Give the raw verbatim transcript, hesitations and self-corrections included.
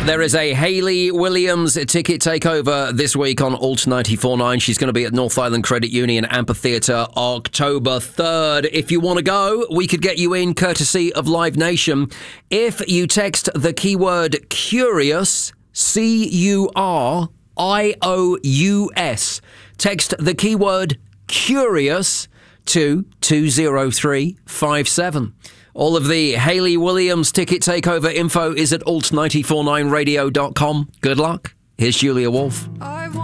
There is a Hayley Williams ticket takeover this week on Alt ninety-four point nine. She's going to be at North Island Credit Union Amphitheatre October third. If you want to go, we could get you in courtesy of Live Nation. If you text the keyword CURIOUS, C U R I O U S, text the keyword CURIOUS to two zero three five seven. All of the Hayley Williams ticket takeover info is at alt nine four nine radio dot com. Good luck. Here's Julia Wolf.